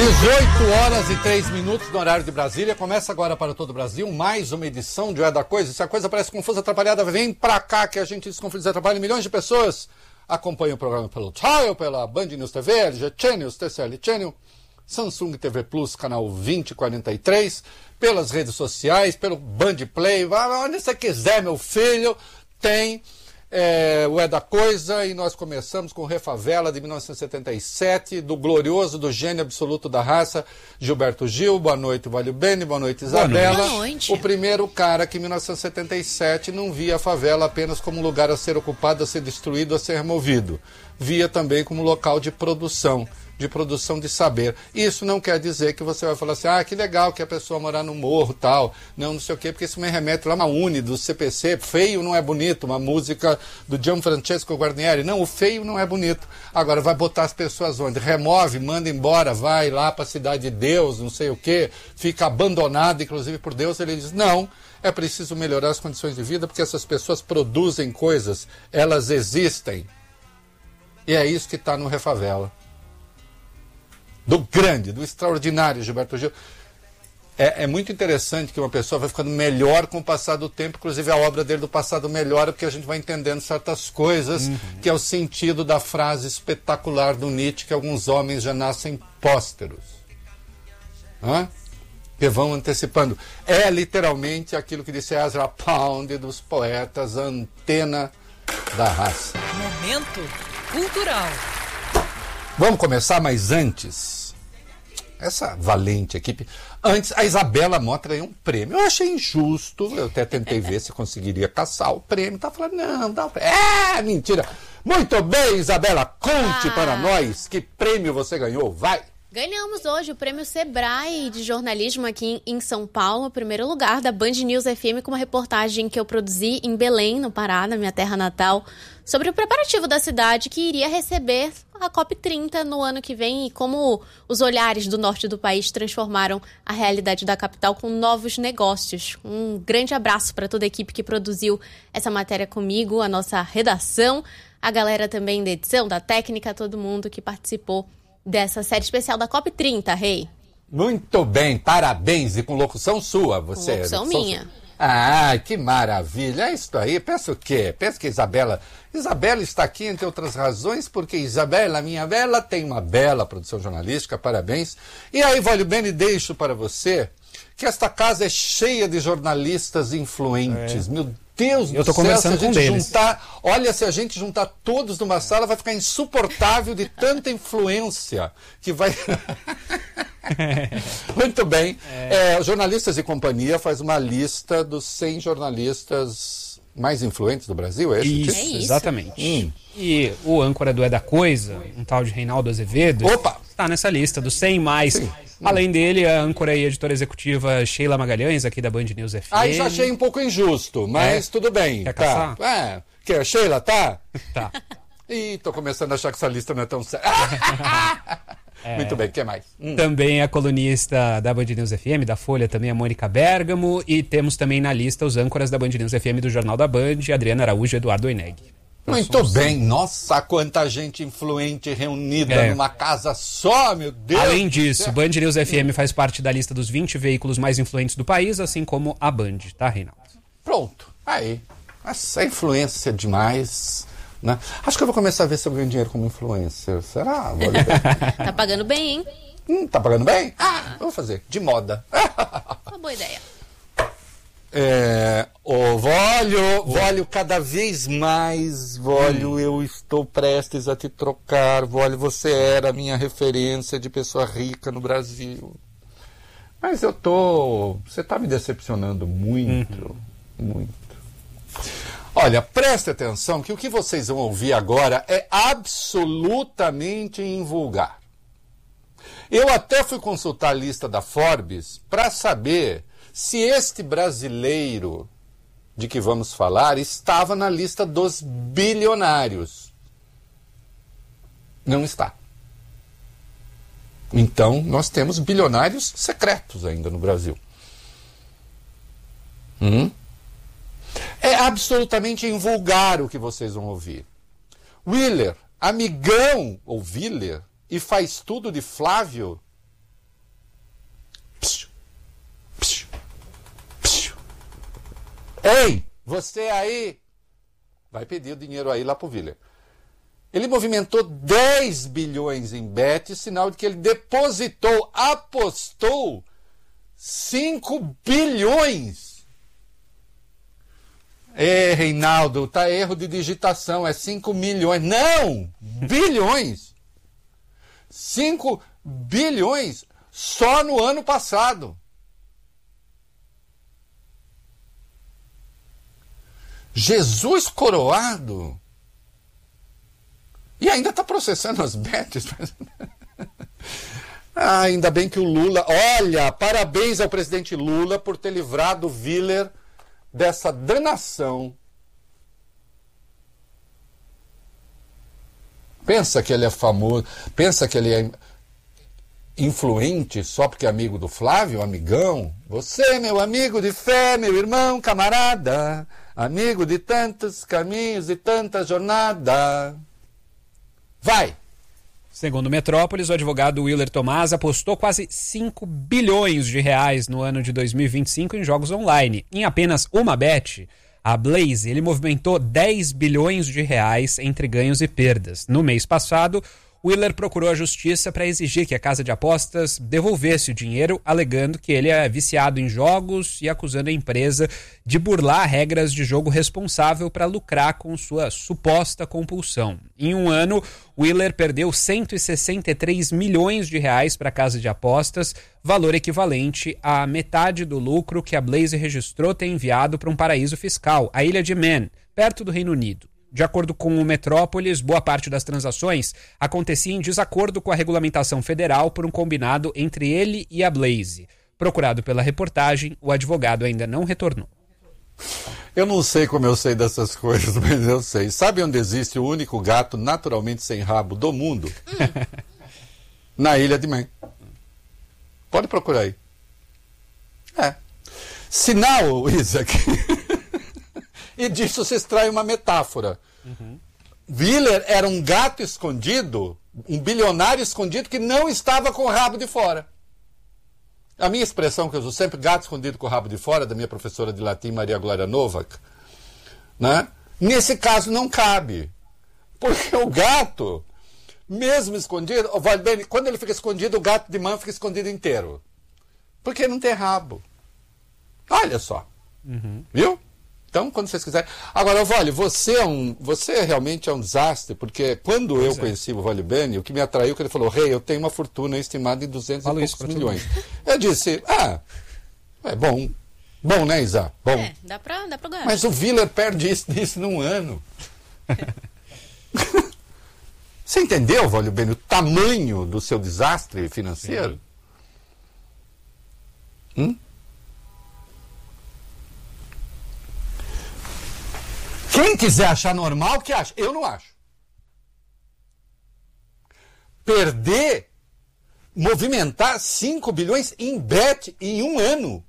18h03 no horário de Brasília. Começa agora para todo o Brasil mais uma edição de É da Coisa. Se a coisa parece confusa, atrapalhada, vem pra cá que a gente desconfia, atrapalha. Milhões de pessoas acompanham o programa pelo Trial, pela Band News TV, LG Channels, TCL Channel, Samsung TV Plus, canal 2043, pelas redes sociais, pelo Band Play. Onde você quiser, meu filho, tem o É da Coisa. E nós começamos com Refavela de 1977, do glorioso, do gênio absoluto da raça, Gilberto Gil. Boa noite, Valio Bene. Boa noite, Isabela. Boa noite. O primeiro cara que em 1977 não via a favela apenas como um lugar a ser ocupado, a ser destruído, a ser removido. Via também como local de produção de saber. Isso não quer dizer que você vai falar assim, que legal que a pessoa morar no morro, tal. Não sei o quê, porque isso me remete lá uma Uni do CPC, feio não é bonito, uma música do Gianfrancesco Guarnieri. Não, o feio não é bonito. Agora, vai botar as pessoas onde? Remove, manda embora, vai lá para a Cidade de Deus, não sei o quê, fica abandonado, inclusive por Deus. Ele diz, não, é preciso melhorar as condições de vida, porque essas pessoas produzem coisas, elas existem. E é isso que está no Refavela. Do grande, do extraordinário Gilberto Gil. É muito interessante que uma pessoa vai ficando melhor com o passar do tempo, inclusive a obra dele do passado melhora, porque a gente vai entendendo certas coisas, que é o sentido da frase espetacular do Nietzsche, que alguns homens já nascem pósteros. Que vão antecipando. É literalmente aquilo que disse Ezra Pound dos poetas, a antena da raça. Momento cultural. Vamos começar, mas antes, essa valente equipe, antes a Isabela Mota ganhou um prêmio. Eu achei injusto, eu até tentei ver se conseguiria caçar o prêmio, tá falando, não, dá o prêmio. Mentira. Muito bem, Isabela, conte para nós que prêmio você ganhou, vai. Ganhamos hoje o prêmio Sebrae de jornalismo aqui em São Paulo, primeiro lugar da Band News FM, com uma reportagem que eu produzi em Belém, no Pará, na minha terra natal, sobre o preparativo da cidade que iria receber a COP30 no ano que vem e como os olhares do norte do país transformaram a realidade da capital com novos negócios. Um grande abraço para toda a equipe que produziu essa matéria comigo, a nossa redação, a galera também da edição, da técnica, todo mundo que participou dessa série especial da COP30, Rei. Muito bem, parabéns. E com locução sua, você. Locução minha. Que maravilha. É isso aí. Pensa o quê? Pensa que Isabela está aqui, entre outras razões, porque Isabela, minha bela, tem uma bela produção jornalística, parabéns. E aí, Valio Bene, deixo para você que esta casa é cheia de jornalistas influentes. Meu Deus do céu, eu tô conversando com eles. Se a gente juntar todos numa sala, vai ficar insuportável de tanta influência que vai... Muito bem. Jornalistas e Companhia faz uma lista dos 100 jornalistas mais influentes do Brasil, é esse? Isso, exatamente. E o âncora do É da Coisa, um tal de Reinaldo Azevedo, está nessa lista dos 100 mais. Sim. Além dele, a âncora e editora executiva Sheila Magalhães, aqui da Band News FM. Aí já achei um pouco injusto, mas tudo bem. Quer caçar? Que a Sheila tá? Tá. Ih, tô começando a achar que essa lista não é tão séria. Muito bem, o que mais? Também a colunista da Band News FM, da Folha, também a Mônica Bergamo. E temos também na lista os âncoras da Band News FM do Jornal da Band, Adriana Araújo e Eduardo Oineg. Muito bem, nossa, quanta gente influente reunida numa casa só, meu Deus. Além disso, Band News FM faz parte da lista dos 20 veículos mais influentes do país, assim como a Band, tá, Reinaldo? Pronto, aí. Essa influência demais, né? Acho que eu vou começar a ver se eu ganho dinheiro como influencer. Será? Tá pagando bem, hein? Tá pagando bem? Vou fazer, de moda. Uma boa ideia. Vólio, cada vez mais, eu estou prestes a te trocar. Vólio, você era a minha referência de pessoa rica no Brasil. Mas você está me decepcionando muito, muito. Olha, preste atenção que o que vocês vão ouvir agora é absolutamente invulgar. Eu até fui consultar a lista da Forbes para saber se este brasileiro de que vamos falar estava na lista dos bilionários. Não está. Então, nós temos bilionários secretos ainda no Brasil. É absolutamente invulgar o que vocês vão ouvir. Willer, amigão, ou Willer, e faz tudo de Flávio, Ei, você aí vai pedir o dinheiro aí lá pro Willer. Ele movimentou 10 bilhões em bet, sinal de que ele depositou, apostou 5 bilhões. Reinaldo, tá erro de digitação, é 5 milhões. Não! Bilhões! 5 bilhões só no ano passado. Jesus coroado. E ainda está processando as bets. Ainda bem que o Lula... Olha, parabéns ao presidente Lula por ter livrado o Willer dessa danação. Pensa que ele é famoso, pensa que ele é influente só porque é amigo do Flávio, amigão. Você, meu amigo de fé, meu irmão, camarada, amigo de tantos caminhos e tanta jornada. Vai! Segundo Metrópolis, o advogado Willer Tomás apostou quase 5 bilhões de reais no ano de 2025 em jogos online. Em apenas uma bet, a Blaze, ele movimentou 10 bilhões de reais entre ganhos e perdas. No mês passado, Willer procurou a justiça para exigir que a casa de apostas devolvesse o dinheiro, alegando que ele é viciado em jogos e acusando a empresa de burlar regras de jogo responsável para lucrar com sua suposta compulsão. Em um ano, Willer perdeu 163 milhões de reais para a casa de apostas, valor equivalente à metade do lucro que a Blaze registrou ter enviado para um paraíso fiscal, a Ilha de Man, perto do Reino Unido. De acordo com o Metrópolis, boa parte das transações acontecia em desacordo com a regulamentação federal por um combinado entre ele e a Blaze. Procurado pela reportagem, o advogado ainda não retornou. Eu não sei como eu sei dessas coisas, mas eu sei. Sabe onde existe o único gato naturalmente sem rabo do mundo? Na Ilha de Man. Pode procurar aí. Sinal, Isaac. E disso se extrai uma metáfora. Willer era um gato escondido, um bilionário escondido que não estava com o rabo de fora. A minha expressão que eu uso sempre, gato escondido com o rabo de fora, da minha professora de latim, Maria Glória Novak, né? Nesse caso não cabe. Porque o gato, mesmo escondido, quando ele fica escondido, o gato de Man fica escondido inteiro. Porque não tem rabo. Olha só. Viu? Então, quando vocês quiserem... Agora, Vale, você realmente é um desastre, porque quando eu conheci o Vale Bene, o que me atraiu, que ele falou, eu tenho uma fortuna estimada em 200 e poucos milhões. Eu disse, é bom. Bom, né, Isa? Bom. Dá pra ganhar. Mas o Willer perde isso num ano. Você entendeu, Vale Bene, o tamanho do seu desastre financeiro? Quem quiser achar normal, que acha. Eu não acho. Movimentar 5 bilhões em bet em um ano.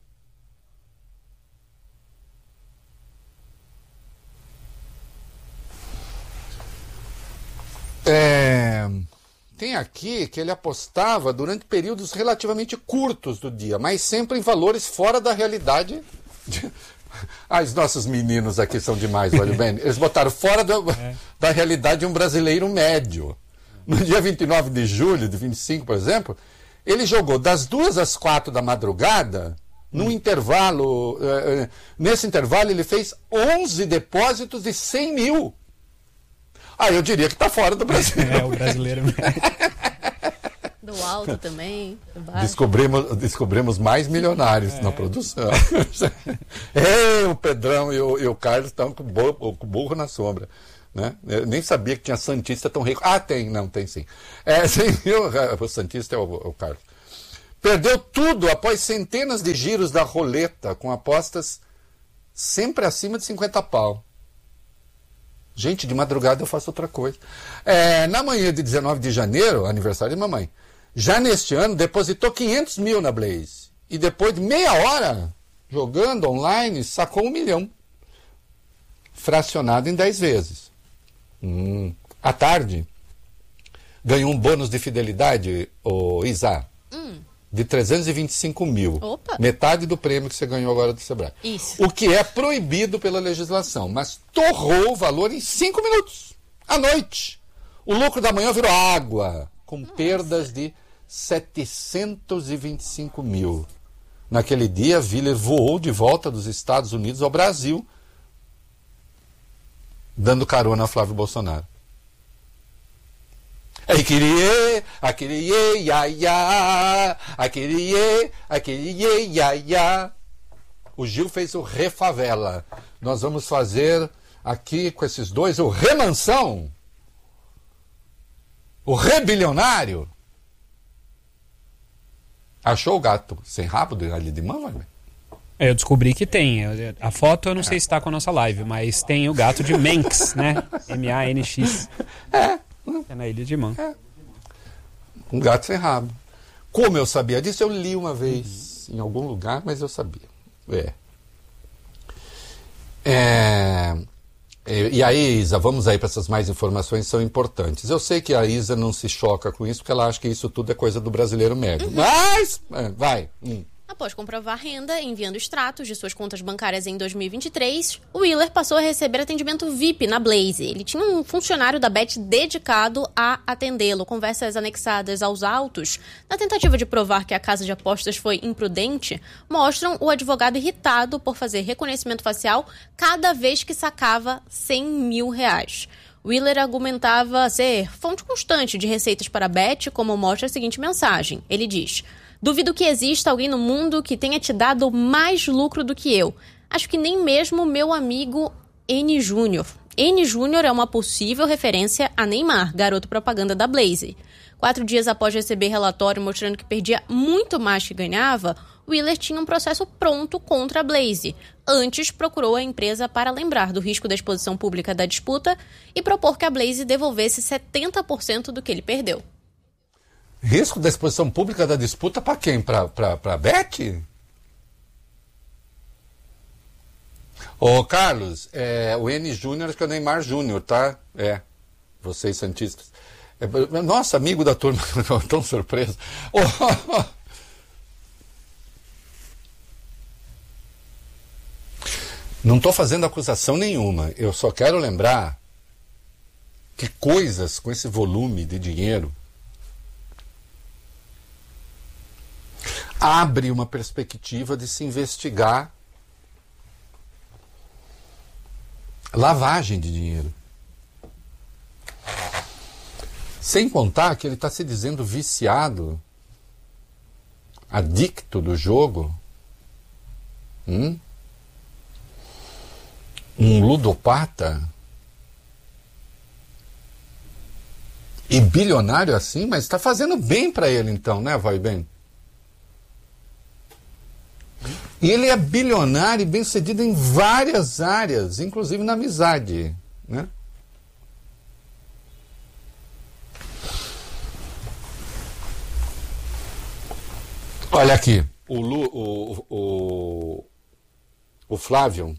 Tem aqui que ele apostava durante períodos relativamente curtos do dia, mas sempre em valores fora da realidade. Os nossos meninos aqui são demais, olha bem. Eles botaram fora da realidade de um brasileiro médio. No dia 29 de julho, de 25, por exemplo, ele jogou das 2 às 4 da madrugada, num intervalo. Nesse intervalo, ele fez 11 depósitos de 100 mil. Eu diria que está fora do Brasil. O brasileiro médio. Do alto também, do baixo. Descobrimos mais milionários na produção. O Pedrão e o Carlos estão com o burro na sombra. Né? Eu nem sabia que tinha Santista tão rico. Tem sim. O Santista é o Carlos. Perdeu tudo após centenas de giros da roleta, com apostas sempre acima de 50 pau. Gente, de madrugada eu faço outra coisa. Na manhã de 19 de janeiro, aniversário de mamãe, já neste ano, depositou 500 mil na Blaze. E depois de meia hora, jogando online, sacou 1 milhão. Fracionado em 10 vezes. À tarde, ganhou um bônus de fidelidade, o Isa. de 325 mil. Opa. Metade do prêmio que você ganhou agora do Sebrae. Isso. O que é proibido pela legislação, mas torrou o valor em 5 minutos, à noite. O lucro da manhã virou água, com perdas de 725 mil. Naquele dia, Willer voou de volta dos Estados Unidos ao Brasil, dando carona a Flávio Bolsonaro. O Gil fez o Refavela. Nós vamos fazer aqui com esses dois o Remansão, o Rebilionário. Achou o gato sem rabo ali de mão, vai? Eu descobri que tem. A foto eu não sei se está com a nossa live, mas tem o gato de Manx, né? M-A-N-X. É na Ilha de Man. Um gato sem rabo. Como eu sabia disso? Eu li uma vez em algum lugar, mas eu sabia. E aí, Isa, vamos aí para essas mais informações que são importantes. Eu sei que a Isa não se choca com isso, porque ela acha que isso tudo é coisa do brasileiro médio. Mas, vai. Após comprovar renda enviando extratos de suas contas bancárias em 2023, o Willer passou a receber atendimento VIP na Blaze. Ele tinha um funcionário da Bet dedicado a atendê-lo. Conversas anexadas aos autos, na tentativa de provar que a casa de apostas foi imprudente, mostram o advogado irritado por fazer reconhecimento facial cada vez que sacava R$100 mil. Willer argumentava ser fonte constante de receitas para a Bet, como mostra a seguinte mensagem. Ele diz: "Duvido que exista alguém no mundo que tenha te dado mais lucro do que eu. Acho que nem mesmo meu amigo N Júnior. N Júnior é uma possível referência a Neymar, garoto propaganda da Blaze." 4 dias após receber relatório mostrando que perdia muito mais que ganhava, Willer tinha um processo pronto contra a Blaze. Antes, procurou a empresa para lembrar do risco da exposição pública da disputa e propor que a Blaze devolvesse 70% do que ele perdeu. Risco da exposição pública da disputa para quem? Para a Bet? Ô, Carlos, o N Júnior, acho que é o Neymar Júnior, tá? Vocês santistas. Nossa, amigo da turma, tão surpreso. Não estou fazendo acusação nenhuma, eu só quero lembrar que coisas com esse volume de dinheiro abre uma perspectiva de se investigar lavagem de dinheiro. Sem contar que ele está se dizendo viciado, adicto do jogo, um ludopata e bilionário assim, mas está fazendo bem para ele então, né, vai bem? E ele é bilionário e bem-sucedido em várias áreas, inclusive na amizade, né? Olha aqui, o Flávio,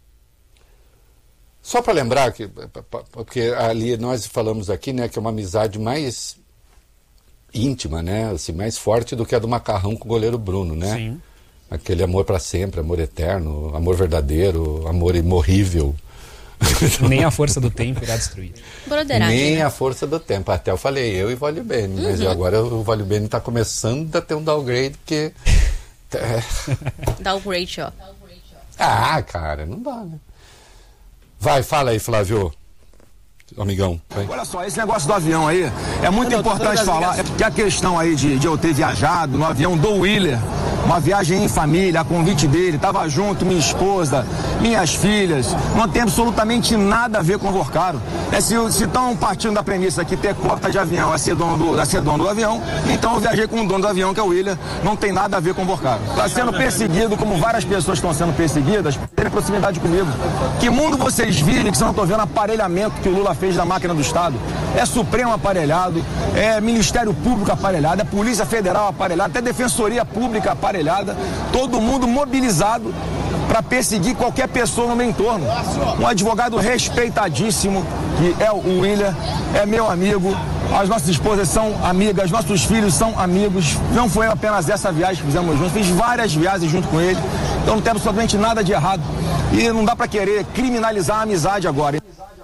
só para lembrar, porque ali nós falamos aqui, né, que é uma amizade mais íntima, né, assim, mais forte do que a do Macarrão com o goleiro Bruno, né? Sim. Aquele amor para sempre, amor eterno, amor verdadeiro, amor imorrível. Nem a força do tempo irá destruir. Nem a força do tempo. Até eu falei, eu e Vólio Bene, mas agora o Vólio Bene está começando a ter um downgrade, porque... Downgrade, ó. Cara, não dá, né? Vai, fala aí, Flávio. Amigão, vai. Olha só, esse negócio do avião aí, é muito importante falar que a questão aí de eu ter viajado no avião do Willer, uma viagem em família, a convite dele, tava junto, minha esposa, minhas filhas, não tem absolutamente nada a ver com o Vorcaro. Se estão partindo da premissa que ter cota de avião é ser dono do avião, então eu viajei com o dono do avião, que é o Willer, não tem nada a ver com o Vorcaro. Está sendo perseguido, como várias pessoas estão sendo perseguidas, por terem proximidade comigo. Que mundo vocês vivem que você não estão vendo aparelhamento que o Lula fez da máquina do Estado? É Supremo aparelhado, é Ministério Público aparelhado, é Polícia Federal aparelhada, até Defensoria Pública aparelhada, todo mundo mobilizado para perseguir qualquer pessoa no meu entorno. Um advogado respeitadíssimo, que é o Willer, é meu amigo, As nossas esposas são amigas, nossos filhos são amigos. Não foi apenas essa viagem que fizemos juntos, fiz várias viagens junto com ele. Então não tem absolutamente nada de errado. E não dá para querer criminalizar a amizade agora.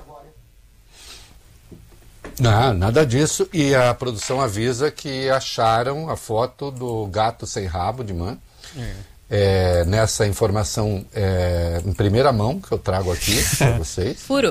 Não, nada disso. E a produção avisa que acharam a foto do gato sem rabo de Man. Nessa informação em primeira mão que eu trago aqui para vocês. Furo.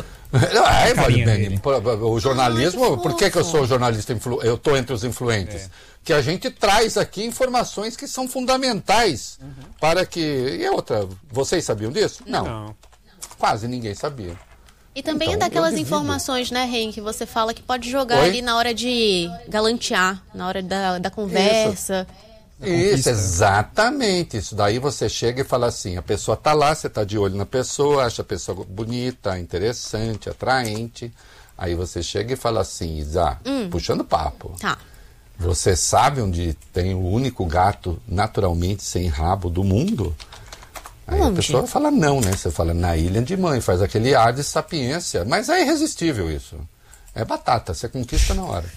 O jornalismo, por que eu sou jornalista? Eu estou entre os influentes. Que a gente traz aqui informações que são fundamentais para que... E outra, vocês sabiam disso? Não. Quase ninguém sabia. E também é daquelas informações, né, Ren, que você fala que pode jogar ali na hora de galantear, na hora da conversa. Isso, exatamente. Isso daí você chega e fala assim, a pessoa tá lá, você tá de olho na pessoa, acha a pessoa bonita, interessante, atraente. Aí você chega e fala assim, Isa, puxando papo. Tá. Você sabe onde tem o único gato naturalmente sem rabo do mundo? Aí a pessoa fala não, né? Você fala na Ilha de Mãe, faz aquele ar de sapiência. Mas é irresistível isso. É batata, você conquista na hora.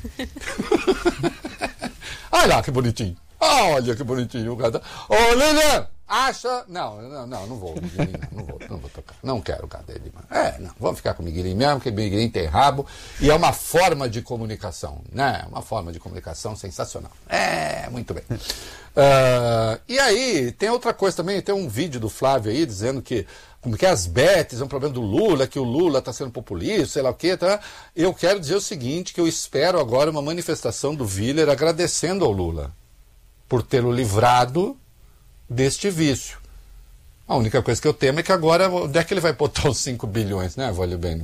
Olha lá que bonitinho. Olha que bonitinho o gato. Ô, Lilian, acha... Não vou, Miguelinho, não vou tocar. Não quero o gato dele. Não, vamos ficar com o Miguelinho mesmo, porque o Miguelinho tem rabo e é uma forma de comunicação, né? Uma forma de comunicação sensacional. Muito bem. E aí, tem outra coisa também, tem um vídeo do Flávio aí dizendo que como que as betes é um problema do Lula, que o Lula está sendo populista, sei lá o quê. Tá? Eu quero dizer o seguinte, que eu espero agora uma manifestação do Willer agradecendo ao Lula por tê-lo livrado deste vício. A única coisa que eu temo é que agora, onde é que ele vai botar os 5 bilhões, né, Vale Bem?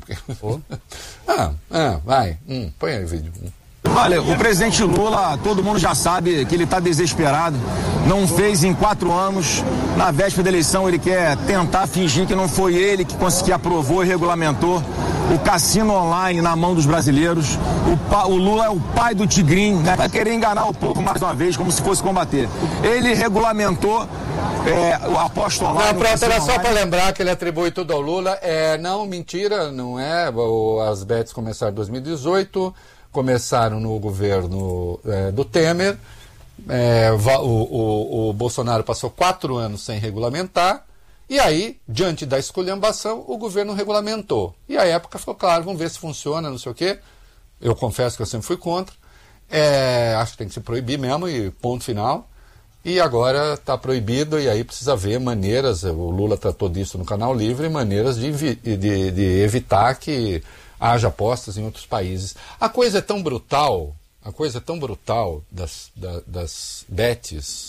Vai, põe aí o vídeo. Olha, o presidente Lula, todo mundo já sabe que ele está desesperado, não fez em 4 anos, na véspera da eleição ele quer tentar fingir que não foi ele que aprovou e regulamentou o cassino online na mão dos brasileiros. O Lula é o pai do tigrinho, né? Vai querer enganar o povo mais uma vez, como se fosse combater. Ele regulamentou o aposto online. Não, pronto, era só para lembrar que ele atribui tudo ao Lula. Não, mentira, não é. As bets começaram em 2018, começaram no governo do Temer. O Bolsonaro passou 4 anos sem regulamentar. E aí, diante da esculhambação, o governo regulamentou. E a época ficou claro, vamos ver se funciona, não sei o quê. Eu confesso que eu sempre fui contra. Acho que tem que se proibir mesmo e ponto final. E agora está proibido e aí precisa ver maneiras, o Lula tratou disso no Canal Livre, maneiras de evitar que haja apostas em outros países. A coisa é tão brutal das bets.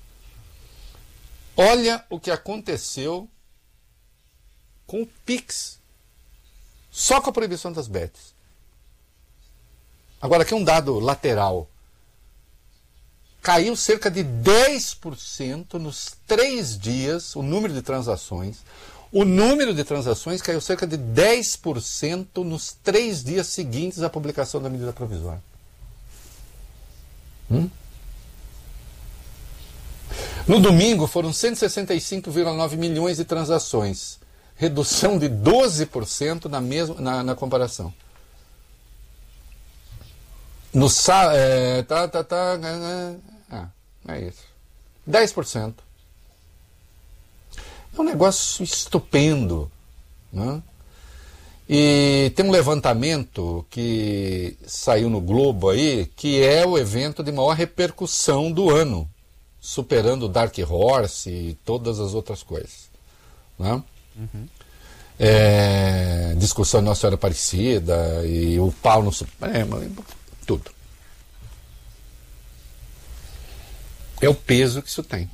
Olha o que aconteceu com o Pix, só com a proibição das bets. Agora, aqui um dado lateral. Caiu cerca de 10% nos 3 dias o número de transações. O número de transações caiu cerca de 10% nos 3 dias seguintes à publicação da medida provisória. No domingo foram 165,9 milhões de transações, redução de 12% na comparação. No é isso. 10%. É um negócio estupendo, né? E tem um levantamento que saiu no Globo aí, que é o evento de maior repercussão do ano, superando o Dark Horse e todas as outras coisas, né? Discussão de Nossa Senhora Aparecida e o pau no Supremo, tudo. É o peso que isso tem.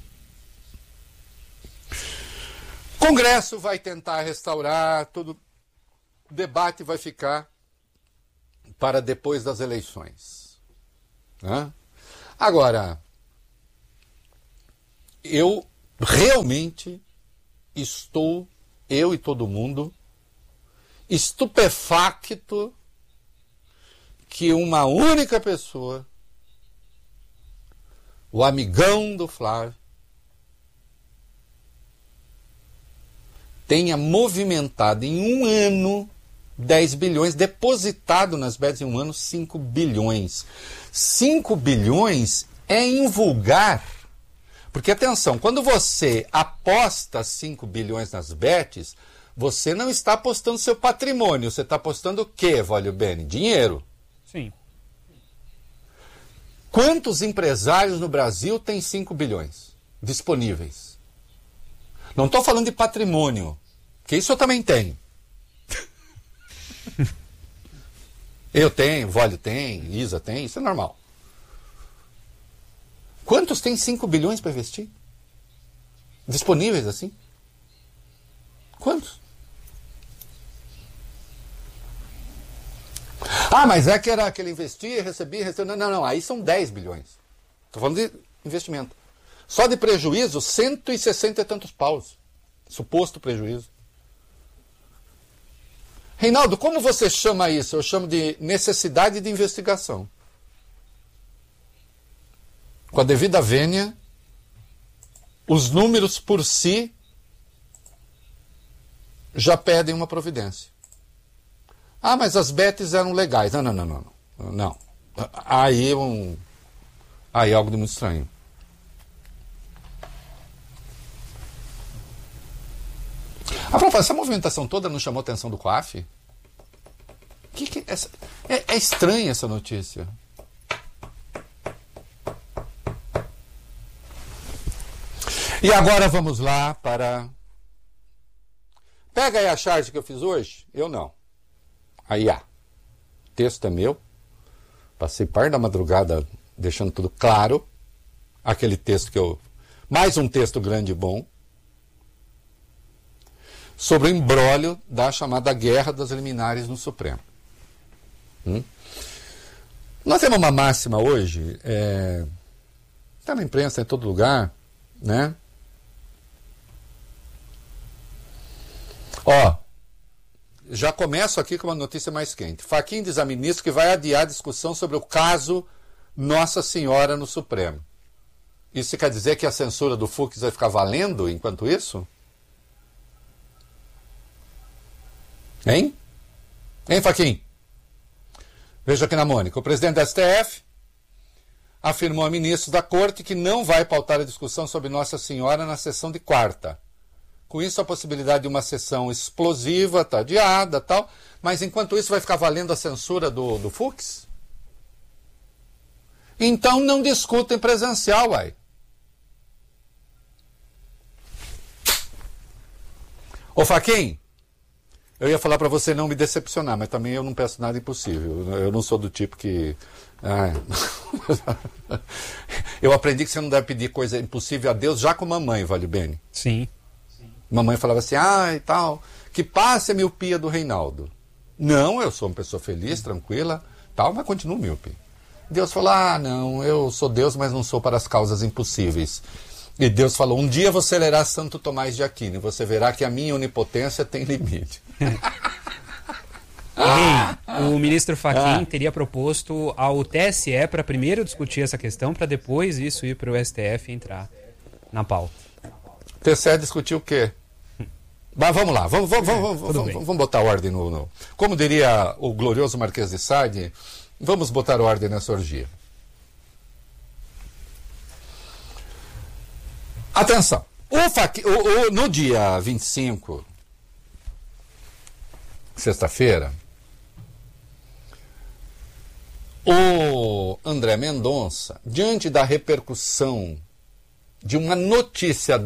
O Congresso vai tentar restaurar tudo. O debate vai ficar para depois das eleições, né? Agora, eu realmente estou, eu e todo mundo, estupefacto que uma única pessoa, o amigão do Flávio, tenha movimentado em um ano 10 bilhões, depositado nas bets em um ano, 5 bilhões. 5 bilhões é invulgar. Porque, atenção, quando você aposta 5 bilhões nas bets, você não está apostando seu patrimônio, você está apostando o quê, Vólio Bene? Dinheiro. Sim. Quantos empresários no Brasil têm 5 bilhões disponíveis? Não estou falando de patrimônio, que isso eu também tenho. Eu tenho, Vólio tem, Isa tem, isso é normal. Quantos têm 5 bilhões para investir? Disponíveis assim? Quantos? Ah, mas é que era que ele investia, recebia. Não, aí são 10 bilhões. Estou falando de investimento. Só de prejuízo, 160 e tantos paus. Suposto prejuízo. Reinaldo, como você chama isso? Eu chamo de necessidade de investigação. Com a devida vênia, os números por si já pedem uma providência. Ah, mas as bets eram legais. Não. Aí é algo de muito estranho. Essa movimentação toda não chamou a atenção do COAF? É estranha essa notícia. E agora vamos lá para... Pega aí a charge que eu fiz hoje? Eu não. Aí, o texto é meu. Passei parte da madrugada deixando tudo claro. Aquele texto que eu... Mais um texto grande e bom. Sobre o imbróglio da chamada Guerra das Liminares no Supremo. Nós temos uma máxima hoje, está na imprensa, em todo lugar, né? Já começo aqui com uma notícia mais quente. Fachin diz a ministro que vai adiar a discussão sobre o caso Nossa Senhora no Supremo. Isso quer dizer que a censura do Fux vai ficar valendo enquanto isso? Hein, Fachin? Veja aqui na Mônica. O presidente da STF afirmou a ministros da Corte que não vai pautar a discussão sobre Nossa Senhora na sessão de quarta. Com isso, a possibilidade de uma sessão explosiva está adiada, tal. Mas, enquanto isso, vai ficar valendo a censura do Fux? Então, não discutem presencial, uai. Ô, Fachin, eu ia falar para você não me decepcionar, mas também eu não peço nada impossível. Eu não sou do tipo que... Eu aprendi que você não deve pedir coisa impossível a Deus já com mamãe, Vale Bene. Sim. Mamãe falava assim, e tal, que passe a miopia do Reinaldo. Não, eu sou uma pessoa feliz, tranquila, tal, mas continuo míope. Deus falou, não, eu sou Deus, mas não sou para as causas impossíveis. E Deus falou, um dia você lerá Santo Tomás de Aquino, e você verá que a minha onipotência tem limite. O ministro Fachin teria proposto ao TSE para primeiro discutir essa questão, para depois isso ir para o STF e entrar na pauta. O TSE discutiu o quê? Mas vamos lá, vamos botar ordem no... Como diria o glorioso Marquês de Sade, vamos botar ordem nessa orgia. Atenção, no dia 25, sexta-feira, o André Mendonça, diante da repercussão de uma notícia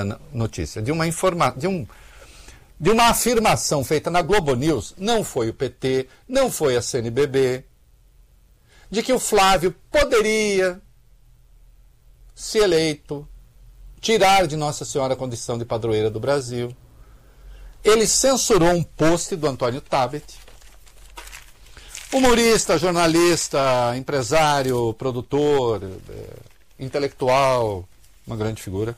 de uma afirmação feita na Globo News, não foi o PT, não foi a CNBB, de que o Flávio poderia, se eleito, tirar de Nossa Senhora a condição de padroeira do Brasil. Ele censurou um post do Antônio Tabet, humorista, jornalista, empresário, produtor, intelectual, uma grande figura,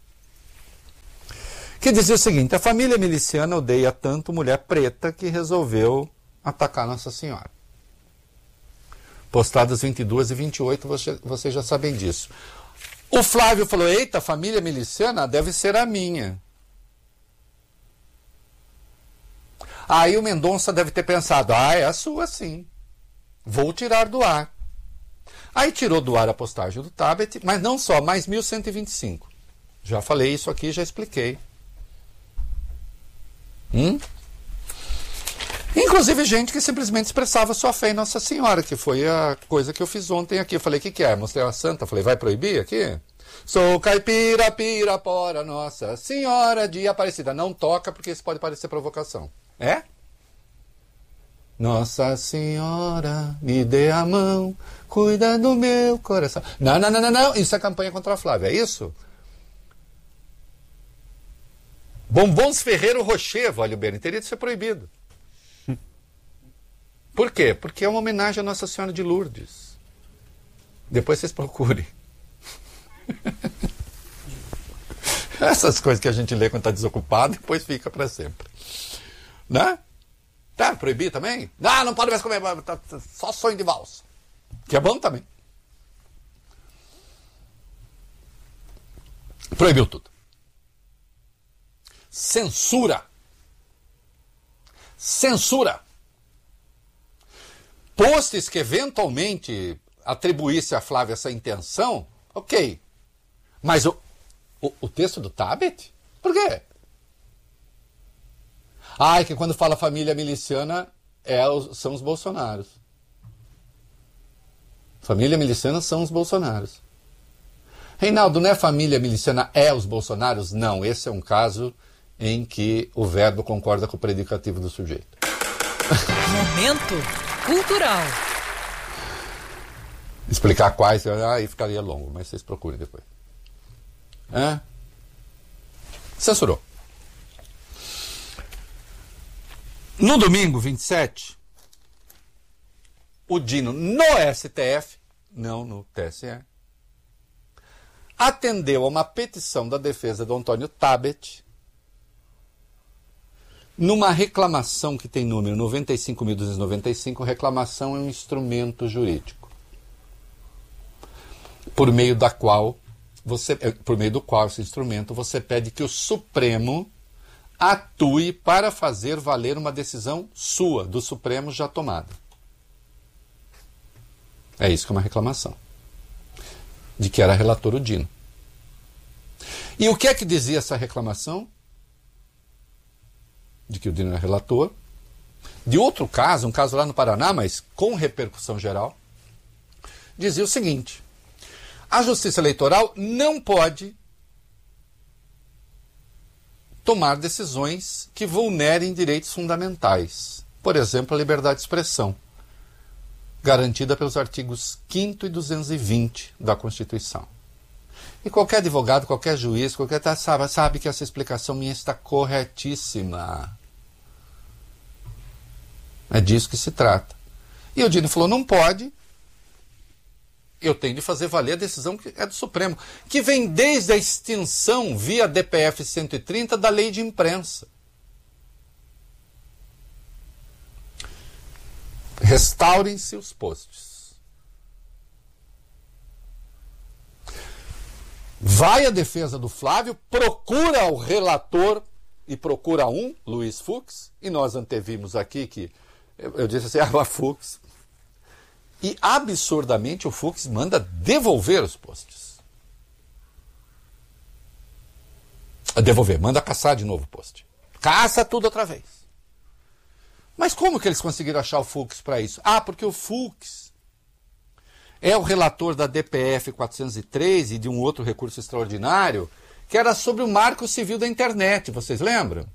que dizia o seguinte: a família miliciana odeia tanto mulher preta que resolveu atacar Nossa Senhora. Postadas 22 e 28, vocês já sabem disso. O Flávio falou, eita, família miliciana deve ser a minha. Aí o Mendonça deve ter pensado, é a sua sim. Vou tirar do ar. Aí tirou do ar a postagem do Tabet, mas não só, mais 1.125. Já falei isso aqui, já expliquei. Inclusive gente que simplesmente expressava sua fé em Nossa Senhora, que foi a coisa que eu fiz ontem aqui. Eu falei, o que é? Mostrei uma santa, falei, vai proibir aqui? Sou caipira, pirapora, Nossa Senhora de Aparecida. Não toca, porque isso pode parecer provocação. É? Nossa Senhora, me dê a mão, cuida do meu coração. Não. Isso é campanha contra a Flávia, é isso? Bombons Ferreiro Rocher, Vale Bene, teria de ser proibido. Por quê? Porque é uma homenagem à Nossa Senhora de Lourdes. Depois vocês procurem. Essas coisas que a gente lê quando está desocupado, depois fica para sempre. Né? Tá, proibir também? Não pode mais comer, só sonho de valsa. Que é bom também. Proibiu tudo. Censura. Posts que eventualmente atribuísse a Flávia essa intenção, ok. Mas o texto do Tabet? Por quê? É que quando fala família miliciana são os bolsonaros. Família miliciana são os bolsonaros. Reinaldo, não é família miliciana, os bolsonaros? Não, esse é um caso em que o verbo concorda com o predicativo do sujeito. Momento cultural. Explicar quais, aí ficaria longo, mas vocês procurem depois. Censurou. No domingo 27, o Dino no STF, não no TSE, atendeu a uma petição da defesa do Antônio Tabet numa reclamação que tem número 95.295. Reclamação é um instrumento jurídico por meio do qual esse instrumento você pede que o Supremo atue para fazer valer uma decisão sua, do Supremo, já tomada. É isso que é uma reclamação. De que era relator o Dino. E o que é que dizia essa reclamação? De que o Dino era relator. De outro caso, um caso lá no Paraná, mas com repercussão geral, dizia o seguinte: a Justiça Eleitoral não pode tomar decisões que vulnerem direitos fundamentais. Por exemplo, a liberdade de expressão, garantida pelos artigos 5º e 220 da Constituição. E qualquer advogado, qualquer juiz, sabe que essa explicação minha está corretíssima. É disso que se trata. E o Dino falou, não pode. Eu tenho de fazer valer a decisão que é do Supremo, que vem desde a extinção, via DPF 130, da lei de imprensa. Restaurem-se os posts. Vai a defesa do Flávio, procura o relator, e procura Luiz Fux, e nós antevimos aqui que, eu disse assim, Fux. E absurdamente o Fux manda devolver os posts. Manda caçar de novo o post. Caça tudo outra vez. Mas como que eles conseguiram achar o Fux para isso? Porque o Fux é o relator da DPF 403 e de um outro recurso extraordinário, que era sobre o Marco Civil da Internet, vocês lembram?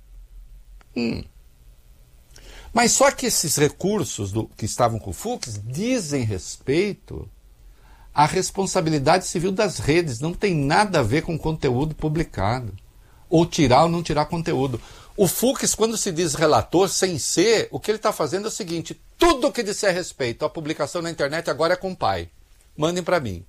Mas só que esses recursos que estavam com o Fux dizem respeito à responsabilidade civil das redes. Não tem nada a ver com conteúdo publicado. Ou tirar ou não tirar conteúdo. O Fux, quando se diz relator, sem ser, o que ele está fazendo é o seguinte: tudo que disser respeito à publicação na internet agora é com o pai. Mandem para mim.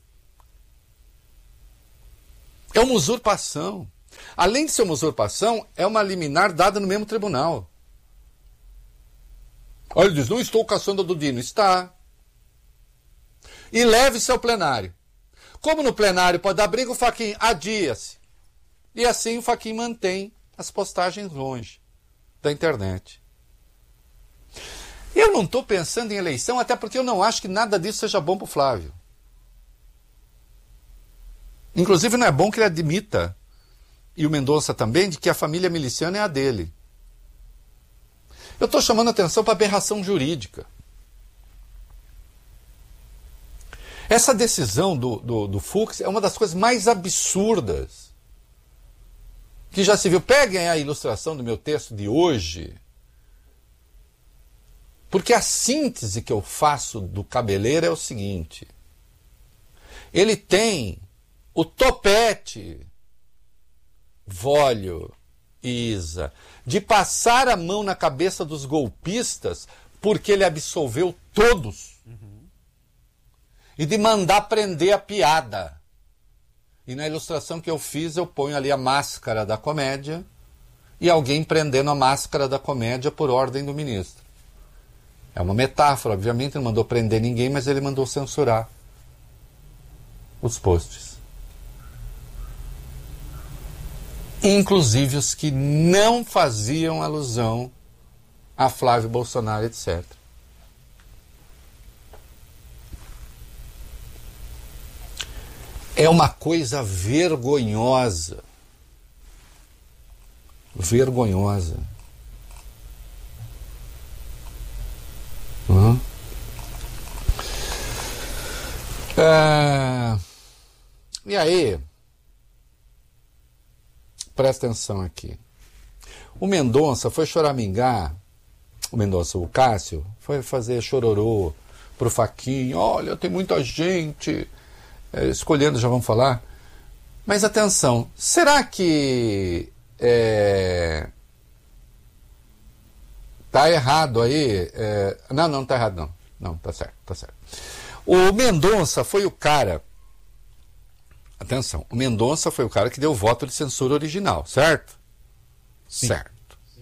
É uma usurpação. Além de ser uma usurpação, é uma liminar dada no mesmo tribunal. Olha, ele diz, não estou caçando a do Dino. Está. E leve-se ao plenário. Como no plenário pode dar briga, o Fachin adia-se. E assim o Fachin mantém as postagens longe. da internet. Eu não estou pensando em eleição, até porque eu não acho que nada disso seja bom para o Flávio. Inclusive não é bom que ele admita, e o Mendonça também, de que a família miliciana é a dele. Eu estou chamando a atenção para a aberração jurídica. Essa decisão do Fux é uma das coisas mais absurdas que já se viu. Peguem a ilustração do meu texto de hoje, porque a síntese que eu faço do Cabeleira é o seguinte: ele tem o topete, Vólio e Isa, de passar a mão na cabeça dos golpistas porque ele absolveu todos. E de mandar prender a piada. E na ilustração que eu fiz, eu ponho ali a máscara da comédia e alguém prendendo a máscara da comédia por ordem do ministro. É uma metáfora, obviamente, não mandou prender ninguém, mas ele mandou censurar os posts. Inclusive os que não faziam alusão a Flávio Bolsonaro, etc. É uma coisa vergonhosa. Vergonhosa. E aí, presta atenção aqui. O Mendonça foi choramingar, o Cássio, foi fazer chororô pro Faquinha. Olha, tem muita gente escolhendo, já vamos falar. Mas atenção, será que tá errado aí? Não tá errado não. Não, tá certo. O Mendonça foi o cara... Atenção, o Mendonça foi o cara que deu o voto de censura original, certo? Sim. Certo. Sim.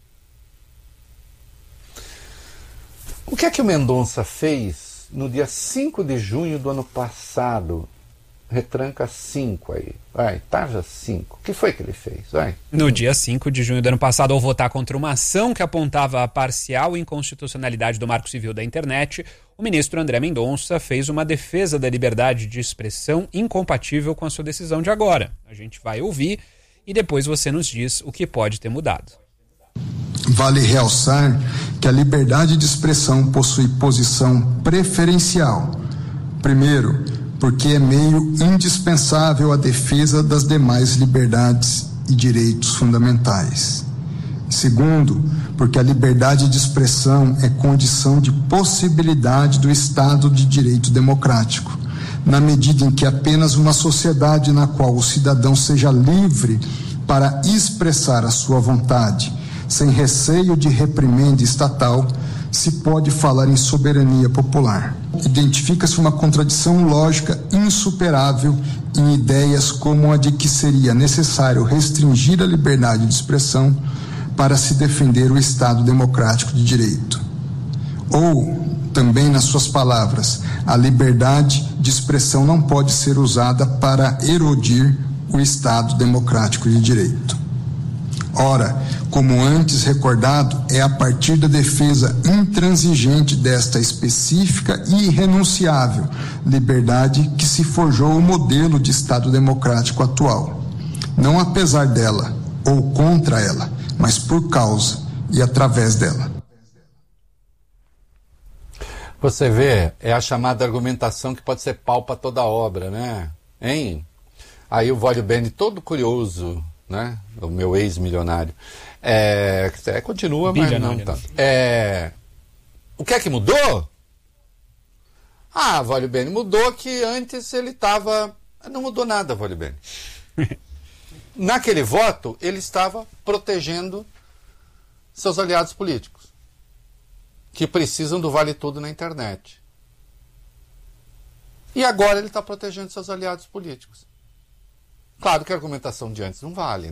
O que é que o Mendonça fez no dia 5 de junho do ano passado? Retranca 5 aí. Vai, taja 5. O que foi que ele fez? Vai. No dia 5 de junho do ano passado, ao votar contra uma ação que apontava a parcial inconstitucionalidade do Marco Civil da Internet, o ministro André Mendonça fez uma defesa da liberdade de expressão incompatível com a sua decisão de agora. A gente vai ouvir e depois você nos diz o que pode ter mudado. Vale realçar que a liberdade de expressão possui posição preferencial. Primeiro, porque é meio indispensável à defesa das demais liberdades e direitos fundamentais. Segundo, porque a liberdade de expressão é condição de possibilidade do Estado de Direito democrático, na medida em que apenas uma sociedade na qual o cidadão seja livre para expressar a sua vontade, sem receio de reprimenda estatal, se pode falar em soberania popular. Identifica-se uma contradição lógica insuperável em ideias como a de que seria necessário restringir a liberdade de expressão para se defender o Estado democrático de direito. Ou, também nas suas palavras, a liberdade de expressão não pode ser usada para erodir o Estado democrático de direito. Ora, como antes recordado, é a partir da defesa intransigente desta específica e irrenunciável liberdade que se forjou o modelo de Estado democrático atual. Não apesar dela ou contra ela, mas por causa e através dela. Você vê, é a chamada argumentação que pode ser pau para toda obra, né? Hein? Aí o Vólio Bene, todo curioso, né? O meu ex-milionário. Continua, mas não tanto. O que é que mudou? Vólio Bene, mudou que antes ele estava... Não mudou nada, Vólio Bene. Naquele voto, ele estava protegendo seus aliados políticos, que precisam do vale tudo na internet. E agora ele está protegendo seus aliados políticos. Claro que a argumentação de antes não vale, né?